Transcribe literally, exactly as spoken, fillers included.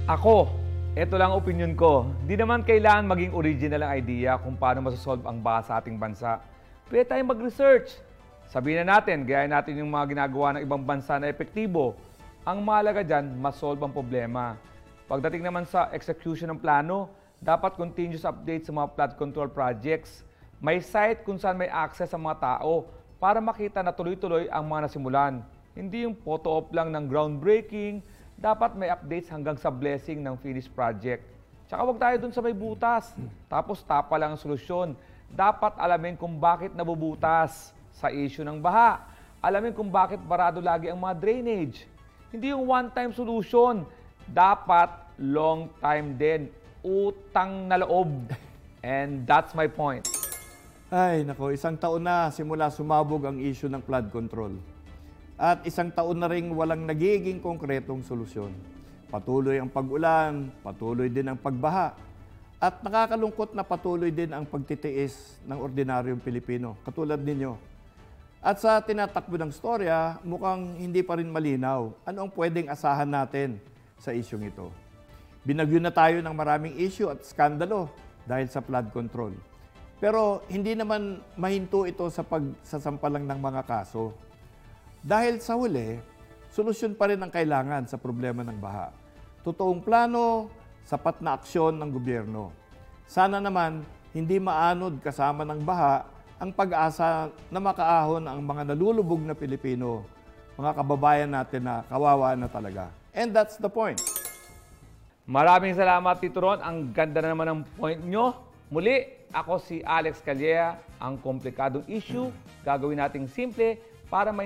Ako, ito lang ang opinion ko. Di naman kailangan maging original ang idea kung paano masasolve ang baha sa ating bansa. Pwede tayong mag-research. Sabihin na natin, gaya natin yung mga ginagawa ng ibang bansa na epektibo. Ang mahalaga dyan, masolve ang problema. Pagdating naman sa execution ng plano, dapat continuous update sa mga flood control projects. May site kung saan may access ang mga tao para makita na tuloy-tuloy ang mga nasimulan. Hindi yung photo op lang ng groundbreaking, dapat may updates hanggang sa blessing ng finished project. Tsaka wag tayo dun sa may butas, tapos tapa lang ang solusyon. Dapat alamin kung bakit nabubutas sa issue ng baha. Alamin kung bakit barado lagi ang mga drainage. Hindi yung one-time solution. Dapat long time din. Utang na loob. And that's my point. Ay, nako, isang taon na simula sumabog ang issue ng flood control. At isang taon na ring walang nagiging konkretong solusyon. Patuloy ang pag-ulan, patuloy din ang pagbaha. At nakakalungkot na patuloy din ang pagtitiis ng ordinaryong Pilipino, katulad ninyo. At sa tinatakbo ng storya, mukhang hindi pa rin malinaw ano ang pwedeng asahan natin sa isyong ito. Binagyo na tayo ng maraming issue at skandalo dahil sa flood control. Pero hindi naman mahinto ito sa pagsasampalang ng mga kaso. Dahil sa huli, solusyon pa rin ang kailangan sa problema ng baha. Totoong plano, sapat na aksyon ng gobyerno. Sana naman hindi maanod kasama ng baha ang pag-asa na makaahon ang mga nalulubog na Pilipino, mga kababayan natin na kawawa na talaga. And that's the point. Maraming salamat, Tito Ron. Ang ganda na naman ng point nyo. Muli, ako si Alex Calleja. Ang komplikadong issue, gagawin nating simple para may